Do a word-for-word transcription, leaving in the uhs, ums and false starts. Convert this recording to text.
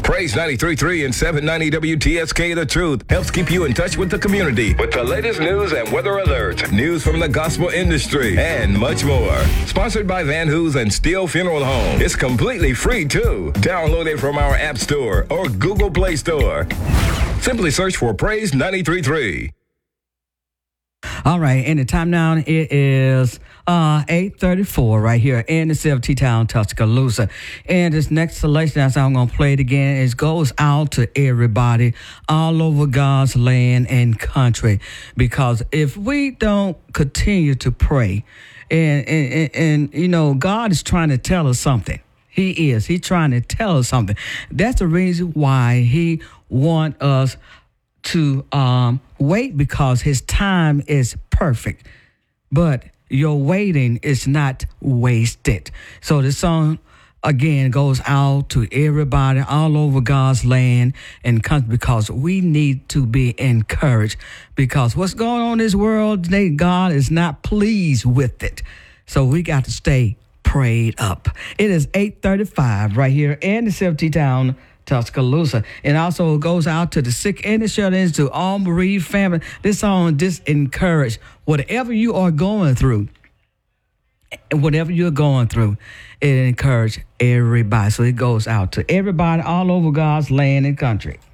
Praise ninety-three point three and seven ninety W T S K The Truth helps keep you in touch with the community with the latest news and weather alerts, news from the gospel industry, and much more. Sponsored by Van Hoos and Steel Funeral Home. It's completely free, too. Download it from our App Store or Google Play Store. Simply search for Praise ninety-three point three. All right, and the time now it is uh, eight thirty-four right here in the C F T Town, Tuscaloosa. And this next selection, as I'm going to play it again, is goes out to everybody all over God's land and country. Because if we don't continue to pray, and, and, and, and you know, God is trying to tell us something. He is. He's trying to tell us something. That's the reason why he wants us to um, wait, because his time is perfect. But your waiting is not wasted. So the song, again, goes out to everybody all over God's land and country, because we need to be encouraged. Because what's going on in this world today, God is not pleased with it. So we got to stay prayed up. It is eight thirty-five right here in the C F T Town, Tuscaloosa. And also goes out to the sick and the shut-ins, to all bereaved family. This song just encourage whatever you are going through. Whatever you're going through, it encourage everybody. So it goes out to everybody all over God's land and country.